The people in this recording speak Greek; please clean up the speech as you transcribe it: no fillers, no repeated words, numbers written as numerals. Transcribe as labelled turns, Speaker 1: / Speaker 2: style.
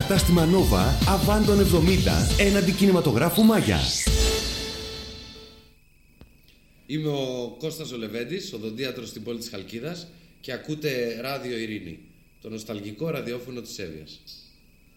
Speaker 1: Κατάστημα Νόβα, Αβάντων 70, έναντι κινηματογράφου Μάγια.
Speaker 2: Είμαι ο Κώστας ο Λεβέντης, οδοντίατρος στην πόλη της Χαλκίδας και ακούτε Ράδιο Ειρήνη, το νοσταλγικό ραδιόφωνο της Εύβοιας.